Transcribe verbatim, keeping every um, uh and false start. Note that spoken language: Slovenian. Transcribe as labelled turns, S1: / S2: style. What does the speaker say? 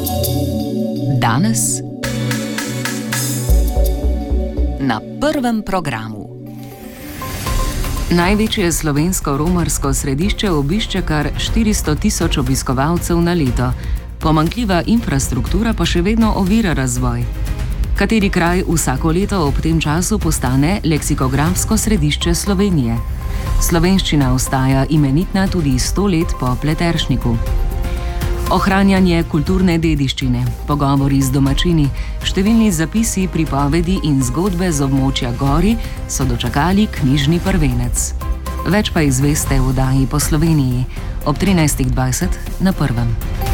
S1: Danes na prvem programu. Največje slovensko romarsko središče obišče kar štiristo tisoč obiskovalcev na leto. Pomanjkljiva infrastruktura pa še vedno ovira razvoj. Kateri kraj vsako leto ob tem času postane leksikografsko središče Slovenije? Slovenščina ostaja imenitna tudi sto let po Pleteršniku. Ohranjanje kulturne dediščine, pogovori z domačini, številni zapisi, pripovedi in zgodbe z območja Gori so dočakali knjižni prvenec. Več pa izveste v oddaji Po Sloveniji ob trinajstih dvajset na prvem.